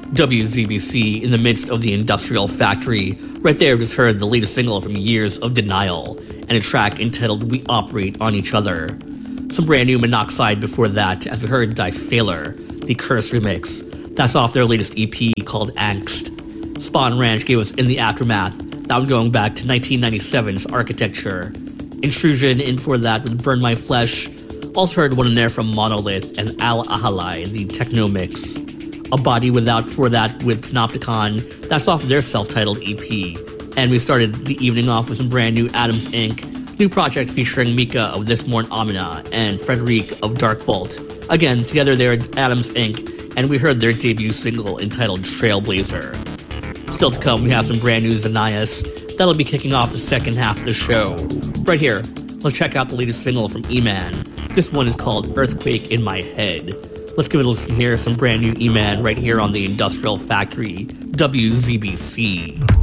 WZBC in the midst of the industrial factory. Right there, we just heard the latest single from Years of Denial and a track entitled We Operate on Each Other. Some brand new Monoxide before that, as we heard Die Fehler, the Curse remix. That's off their latest EP called Angst. Spawn Ranch gave us In the Aftermath, that one going back to 1997's Architecture. Intrusion in for that with Burn My Flesh. Also heard one in there from Monolith and Al Ahalai in the Techno mix. A Body Without for that with Panopticon, that's off their self-titled EP. And we started the evening off with some brand new Atoms Inc., new project featuring Mika of This Morn Amina and Frederic of Dark Vault. Again, together they're Atoms Inc., and we heard their debut single entitled Trailblazer. Still to come, we have some brand new Xanias. That'll be kicking off the second half of the show. Right here, let's check out the latest single from E-Man. This one is called Earthquake in My Head. Let's give it a listen here, some brand new E-Man right here on the Industrial Factory, WZBC.